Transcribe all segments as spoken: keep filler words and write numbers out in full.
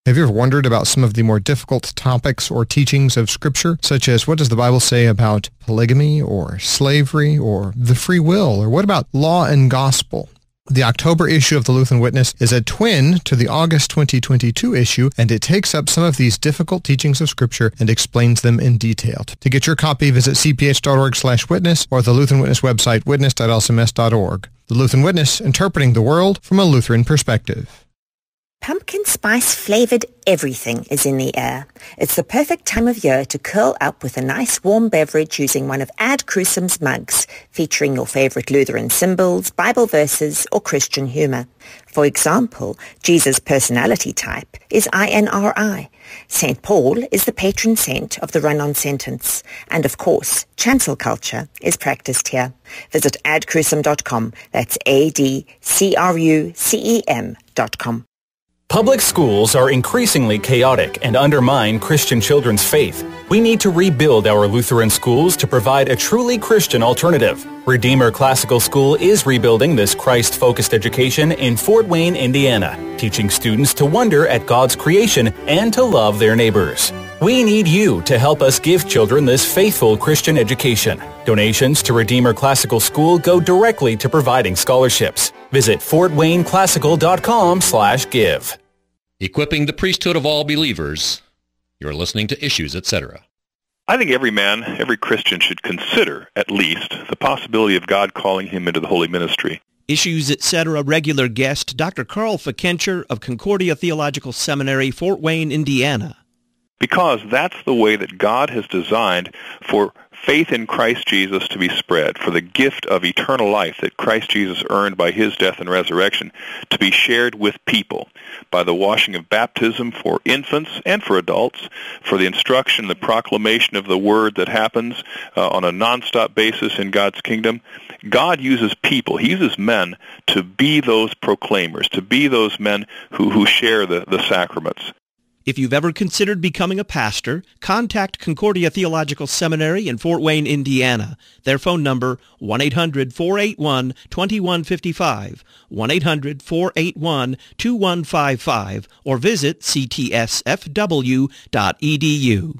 Have you ever wondered about some of the more difficult topics or teachings of Scripture, such as what does the Bible say about polygamy or slavery or the free will, or what about law and gospel? The October issue of the Lutheran Witness is a twin to the August twenty twenty-two issue, and it takes up some of these difficult teachings of Scripture and explains them in detail. To get your copy, visit c p h dot org slash witness or the Lutheran Witness website, witness dot l c m s dot org. The Lutheran Witness, interpreting the world from a Lutheran perspective. Pumpkin spice-flavored everything is in the air. It's the perfect time of year to curl up with a nice warm beverage using one of Ad Crucem's mugs, featuring your favorite Lutheran symbols, Bible verses, or Christian humor. For example, Jesus' personality type is I N R I. Saint Paul is the patron saint of the run-on sentence. And of course, chancel culture is practiced here. Visit ad crucem dot com. That's A D C R U C E M dot com. Public schools are increasingly chaotic and undermine Christian children's faith. We need to rebuild our Lutheran schools to provide a truly Christian alternative. Redeemer Classical School is rebuilding this Christ-focused education in Fort Wayne, Indiana, teaching students to wonder at God's creation and to love their neighbors. We need you to help us give children this faithful Christian education. Donations to Redeemer Classical School go directly to providing scholarships. Visit fort wayne classical dot com slash give. Equipping the priesthood of all believers. You're listening to Issues, et cetera. I think every man, every Christian should consider, at least, the possibility of God calling him into the holy ministry. Issues, et cetera. Regular guest, Doctor Carl Fikencher of Concordia Theological Seminary, Fort Wayne, Indiana. Because that's the way that God has designed for faith in Christ Jesus to be spread, for the gift of eternal life that Christ Jesus earned by his death and resurrection to be shared with people by the washing of baptism for infants and for adults, for the instruction, the proclamation of the word that happens uh, on a nonstop basis in God's kingdom. God uses people, he uses men to be those proclaimers, to be those men who, who share the, the sacraments. If you've ever considered becoming a pastor, contact Concordia Theological Seminary in Fort Wayne, Indiana. Their phone number, one eight hundred four eight one two one five five, one eight hundred four eight one two one five five, or visit c t s f w dot e d u.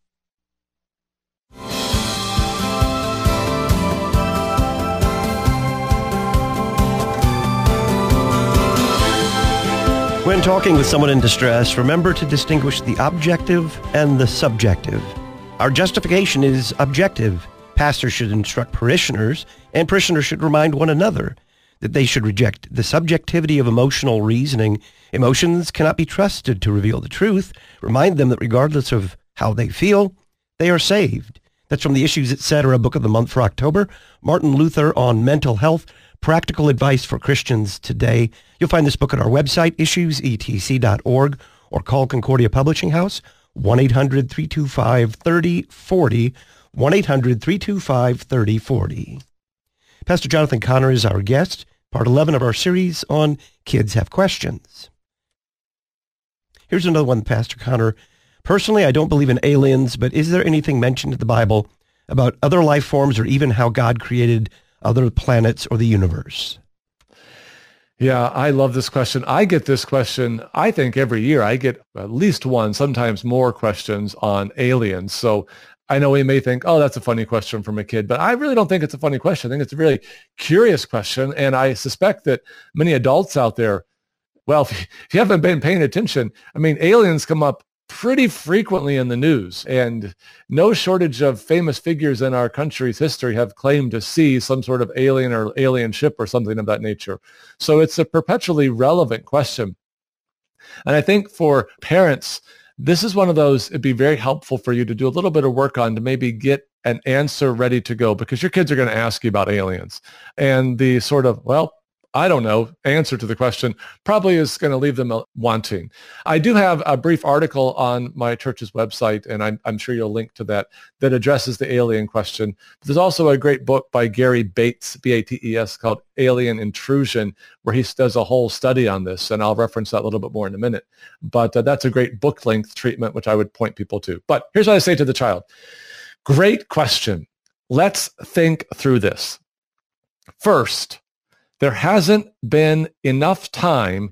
When talking with someone in distress, remember to distinguish the objective and the subjective. Our justification is objective. Pastors should instruct parishioners, and parishioners should remind one another that they should reject the subjectivity of emotional reasoning. Emotions cannot be trusted to reveal the truth. Remind them that regardless of how they feel, they are saved. That's from the Issues, et cetera. Book of the Month for October. Martin Luther on mental health. Practical advice for Christians today. You'll find this book at our website, issues e t c dot org, or call Concordia Publishing House, one eight hundred three two five three oh four oh, one eight hundred three two five three oh four oh. Pastor Jonathan Connor is our guest, part eleven of our series on Kids Have Questions. Here's another one, Pastor Connor. Personally, I don't believe in aliens, but is there anything mentioned in the Bible about other life forms or even how God created other planets or the universe? Yeah, I love this question. I get this question, I think, every year. I get at least one, sometimes more questions on aliens. So I know we may think, oh, that's a funny question from a kid, but I really don't think it's a funny question. I think it's a really curious question. And I suspect that many adults out there, well, if you haven't been paying attention, I mean, aliens come up pretty frequently in the news, and no shortage of famous figures in our country's history have claimed to see some sort of alien or alien ship or something of that nature. So it's a perpetually relevant question. And I think for parents, this is one of those, it'd be very helpful for you to do a little bit of work on to maybe get an answer ready to go, because your kids are going to ask you about aliens. And the sort of, well, I don't know, answer to the question probably is going to leave them wanting. I do have a brief article on my church's website, and I'm, I'm sure you'll link to that, that addresses the alien question. There's also a great book by Gary Bates, B A T E S, called Alien Intrusion, where he does a whole study on this, and I'll reference that a little bit more in a minute. But uh, that's a great book-length treatment, which I would point people to. But here's what I say to the child. Great question. Let's think through this. First, there hasn't been enough time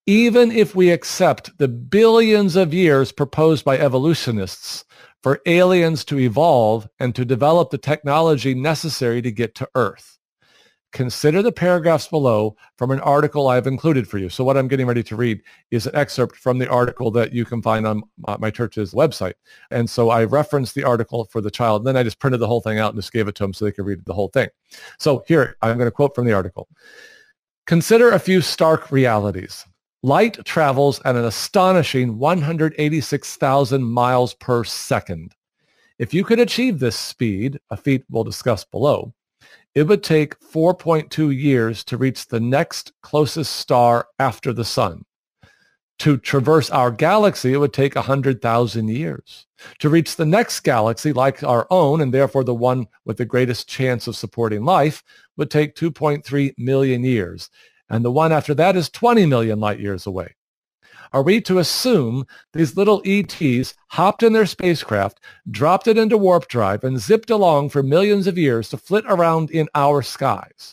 Even if we accept the billions of years proposed by evolutionists for aliens to evolve and to develop the technology necessary to get to Earth, consider the paragraphs below from an article I've included for you. So what I'm getting ready to read is an excerpt from the article that you can find on my church's website. And so I referenced the article for the child, and then I just printed the whole thing out and just gave it to them so they could read the whole thing. So here, I'm going to quote from the article. Consider a few stark realities. Light travels at an astonishing one hundred eighty-six thousand miles per second. If you could achieve this speed, a feat we'll discuss below, it would take four point two years to reach the next closest star after the sun. To traverse our galaxy, it would take one hundred thousand years. To reach the next galaxy, like our own, and therefore the one with the greatest chance of supporting life, would take two point three million years. And the one after that is twenty million light years away. Are we to assume these little E Ts hopped in their spacecraft, dropped it into warp drive, and zipped along for millions of years to flit around in our skies?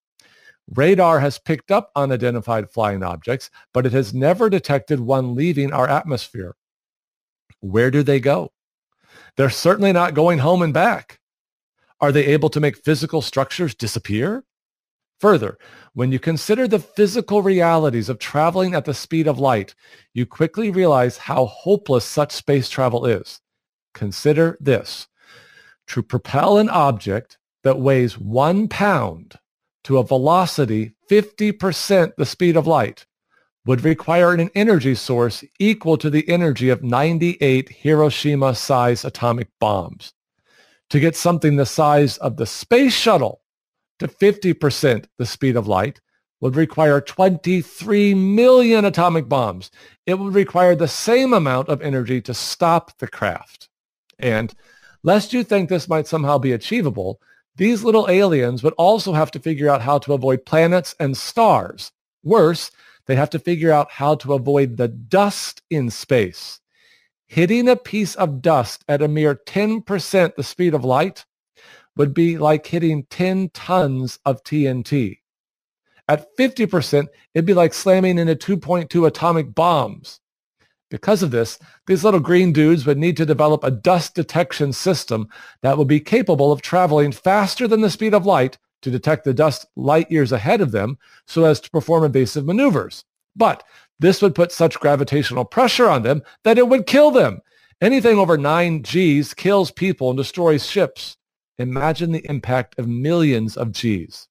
Radar has picked up unidentified flying objects, but it has never detected one leaving our atmosphere. Where do they go? They're certainly not going home and back. Are they able to make physical structures disappear? Further, when you consider the physical realities of traveling at the speed of light, you quickly realize how hopeless such space travel is. Consider this. To propel an object that weighs one pound to a velocity fifty percent the speed of light would require an energy source equal to the energy of ninety-eight Hiroshima-sized atomic bombs. To get something the size of the space shuttle to fifty percent the speed of light would require twenty-three million atomic bombs. It would require the same amount of energy to stop the craft. And lest you think this might somehow be achievable, these little aliens would also have to figure out how to avoid planets and stars. Worse, they have to figure out how to avoid the dust in space. Hitting a piece of dust at a mere ten percent the speed of light would be like hitting ten tons of T N T. At fifty percent, it'd be like slamming into two point two atomic bombs. Because of this, these little green dudes would need to develop a dust detection system that would be capable of traveling faster than the speed of light to detect the dust light years ahead of them so as to perform evasive maneuvers. But this would put such gravitational pressure on them that it would kill them. Anything over nine G's kills people and destroys ships. Imagine the impact of millions of G's.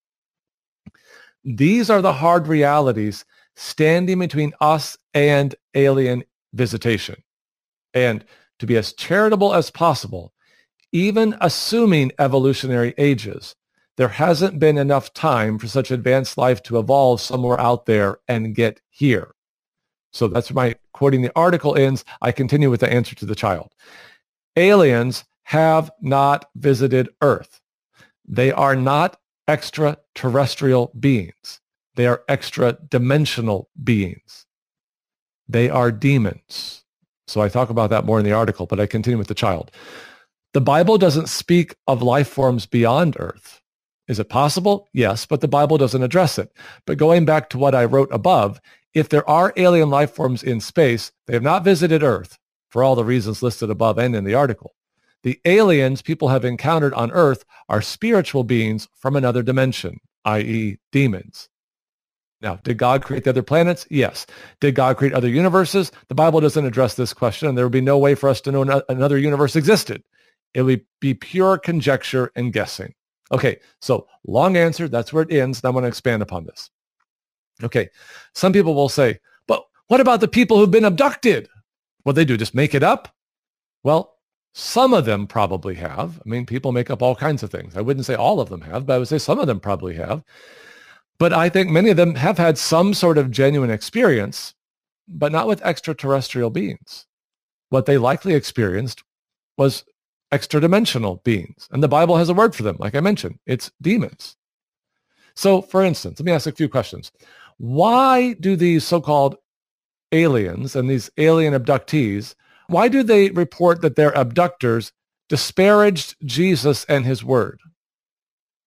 These are the hard realities standing between us and alien visitation. And to be as charitable as possible, even assuming evolutionary ages, there hasn't been enough time for such advanced life to evolve somewhere out there and get here. So that's my quoting the article ends. I continue with the answer to the child. Aliens have not visited Earth. They are not extraterrestrial beings. They are extra-dimensional beings. They are demons. So I talk about that more in the article, but I continue with the child. The Bible doesn't speak of life forms beyond Earth. Is it possible? Yes, but the Bible doesn't address it. But going back to what I wrote above, if there are alien life forms in space, they have not visited Earth for all the reasons listed above and in the article. The aliens people have encountered on Earth are spiritual beings from another dimension, that is demons. Now, did God create the other planets? Yes. Did God create other universes? The Bible doesn't address this question, and there would be no way for us to know another universe existed. It would be pure conjecture and guessing. Okay, so long answer, that's where it ends, and I want to expand upon this. Okay, some people will say, but what about the people who've been abducted? What they do, just make it up? Well, some of them probably have. I mean, people make up all kinds of things. I wouldn't say all of them have, but I would say some of them probably have. But I think many of them have had some sort of genuine experience, but not with extraterrestrial beings. What they likely experienced was extra-dimensional beings. And the Bible has a word for them, like I mentioned. It's demons. So, for instance, let me ask a few questions. Why do these so-called aliens and these alien abductees, why do they report that their abductors disparaged Jesus and his word?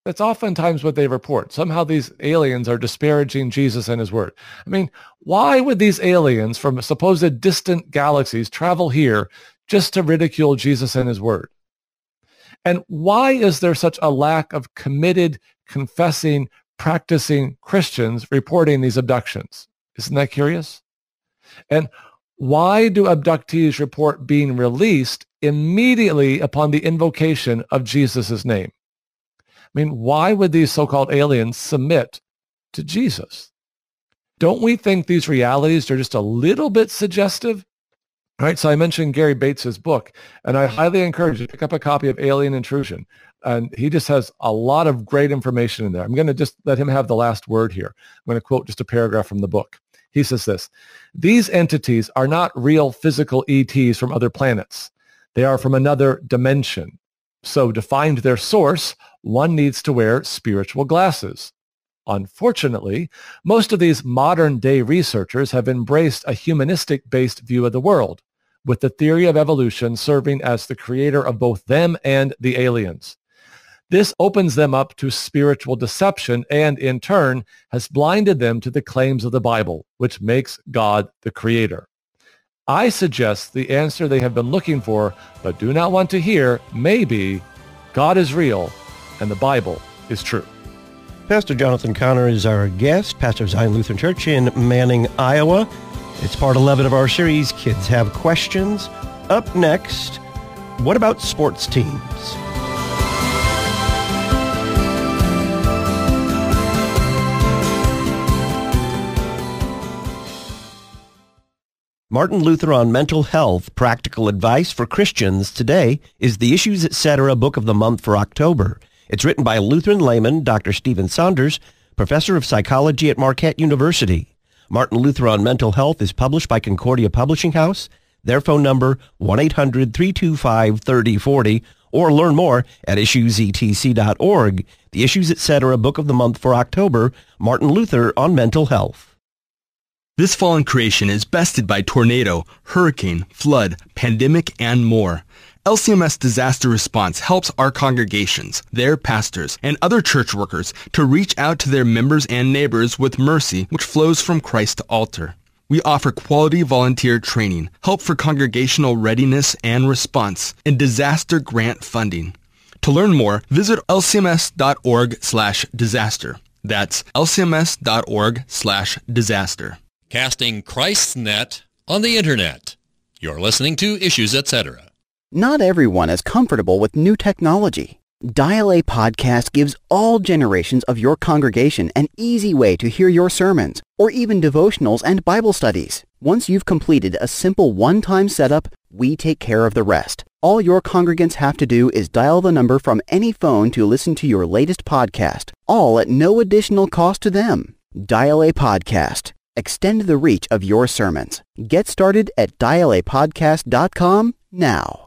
That's oftentimes what they report. Somehow these aliens are disparaging Jesus and his word. I mean, why would these aliens from supposed distant galaxies travel here just to ridicule Jesus and his word? And why is there such a lack of committed, confessing, practicing Christians reporting these abductions? Isn't that curious? And why do abductees report being released immediately upon the invocation of Jesus' name? I mean, why would these so-called aliens submit to Jesus? Don't we think these realities are just a little bit suggestive? All right, so I mentioned Gary Bates's book, and I highly encourage you to pick up a copy of Alien Intrusion. And he just has a lot of great information in there. I'm going to just let him have the last word here. I'm going to quote just a paragraph from the book. He says this: "These entities are not real physical E Ts from other planets. They are from another dimension. So to find their source, one needs to wear spiritual glasses. Unfortunately, most of these modern-day researchers have embraced a humanistic-based view of the world, with the theory of evolution serving as the creator of both them and the aliens. This opens them up to spiritual deception and, in turn, has blinded them to the claims of the Bible, which makes God the creator. I suggest the answer they have been looking for but do not want to hear may be, God is real and the Bible is true." Pastor Jonathan Conner is our guest, pastor of Zion Lutheran Church in Manning, Iowa. It's part eleven of our series, Kids Have Questions. Up next, what about sports teams? Martin Luther on Mental Health, Practical Advice for Christians. Today is the Issues Etc. Book of the Month for October. It's written by Lutheran layman Doctor Stephen Saunders, professor of psychology at Marquette University. Martin Luther on Mental Health is published by Concordia Publishing House. Their phone number, one eight hundred, three two five, three oh four oh, or learn more at issues e t c dot org. The Issues Etc. Book of the Month for October, Martin Luther on Mental Health. This fallen creation is bested by tornado, hurricane, flood, pandemic, and more. L C M S Disaster Response helps our congregations, their pastors, and other church workers to reach out to their members and neighbors with mercy which flows from Christ to altar. We offer quality volunteer training, help for congregational readiness and response, and disaster grant funding. To learn more, visit l c m s dot org slash disaster. That's l c m s dot org slash disaster. Casting Christ's net on the Internet. You're listening to Issues Etc. Not everyone is comfortable with new technology. Dial A Podcast gives all generations of your congregation an easy way to hear your sermons, or even devotionals and Bible studies. Once you've completed a simple one-time setup, we take care of the rest. All your congregants have to do is dial the number from any phone to listen to your latest podcast, all at no additional cost to them. Dial A Podcast. Extend the reach of your sermons. Get started at dial a podcast dot com now.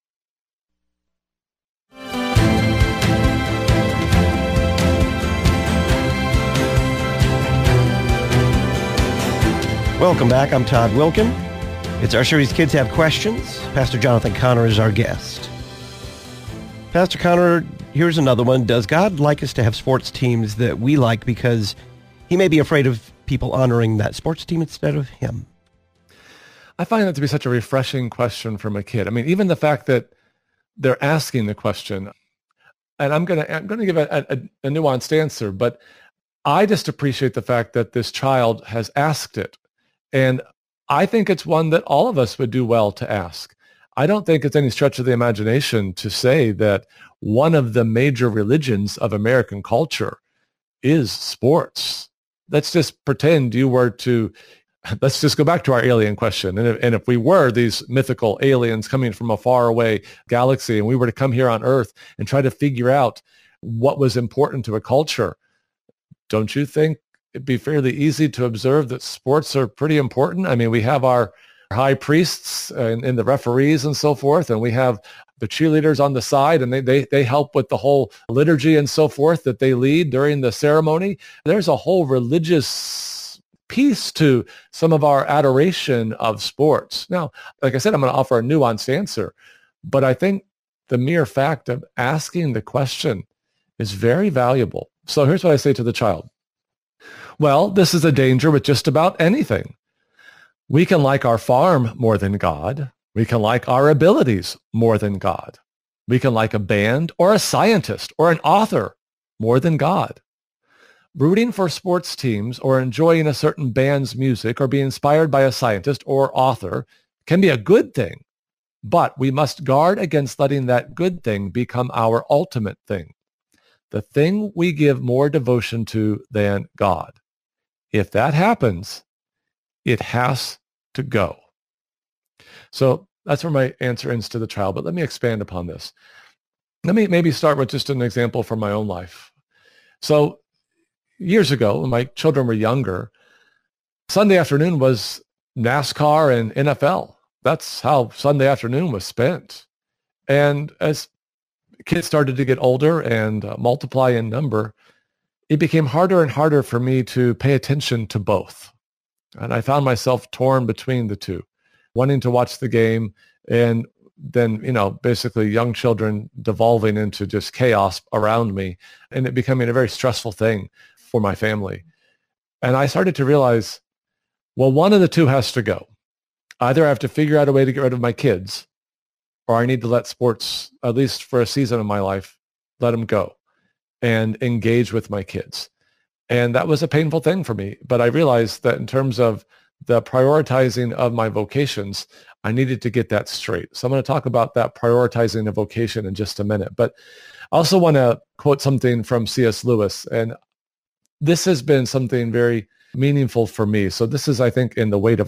Welcome back. I'm Todd Wilkin. It's our series, Kids Have Questions. Pastor Jonathan Conner is our guest. Pastor Conner, here's another one. Does God like us to have sports teams that we like because he may be afraid of people honoring that sports team instead of him? I find that to be such a refreshing question from a kid. I mean, even the fact that they're asking the question, and I'm going to I'm going to give a, a, a nuanced answer, but I just appreciate the fact that this child has asked it. And I think it's one that all of us would do well to ask. I don't think it's any stretch of the imagination to say that one of the major religions of American culture is sports. Let's just pretend you were to, let's just go back to our alien question. And if, and if we were these mythical aliens coming from a faraway galaxy and we were to come here on Earth and try to figure out what was important to a culture, don't you think it'd be fairly easy to observe that sports are pretty important? I mean, we have our high priests and, and the referees and so forth, and we have the cheerleaders on the side, and they, they, they help with the whole liturgy and so forth that they lead during the ceremony. There's a whole religious piece to some of our adoration of sports. Now, like I said, I'm going to offer a nuanced answer, but I think the mere fact of asking the question is very valuable. So here's what I say to the child. Well, this is a danger with just about anything. We can like our farm more than God. We can like our abilities more than God. We can like a band or a scientist or an author more than God. Rooting for sports teams or enjoying a certain band's music or being inspired by a scientist or author can be a good thing, but we must guard against letting that good thing become our ultimate thing, the thing we give more devotion to than God. If that happens, it has to go. So that's where my answer ends to the child, but let me expand upon this. Let me maybe start with just an example from my own life. So years ago, when my children were younger, Sunday afternoon was NASCAR and N F L. That's how Sunday afternoon was spent. And as kids started to get older and uh, multiply in number, it became harder and harder for me to pay attention to both. And I found myself torn between the two, wanting to watch the game and then, you know, basically young children devolving into just chaos around me and it becoming a very stressful thing for my family. And I started to realize, well, one of the two has to go. Either I have to figure out a way to get rid of my kids, or I need to let sports, at least for a season of my life, let them go and engage with my kids. And that was a painful thing for me. But I realized that in terms of the prioritizing of my vocations, I needed to get that straight. So I'm going to talk about that prioritizing a vocation in just a minute. But I also want to quote something from C S Lewis. And this has been something very meaningful for me. So this is, I think, in The Weight of